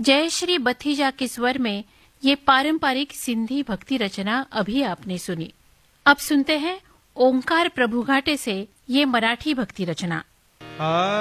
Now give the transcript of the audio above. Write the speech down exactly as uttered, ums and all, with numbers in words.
जयश्री बथीजा के स्वर में ये पारंपरिक सिंधी भक्ति रचना अभी आपने सुनी। अब सुनते हैं ओंकार प्रभुघाटे से ये मराठी भक्ति रचना।